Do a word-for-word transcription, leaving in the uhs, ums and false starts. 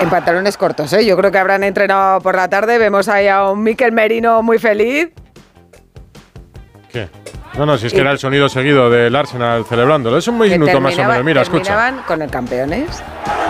En pantalones cortos, ¿eh? Yo creo que habrán entrenado por la tarde. Vemos ahí a un Mikel Merino muy feliz. ¿Qué? No, no, si es que y, era el sonido seguido del Arsenal celebrándolo. Es un minuto más o menos. Mira, escucha. Terminaban con el campeones.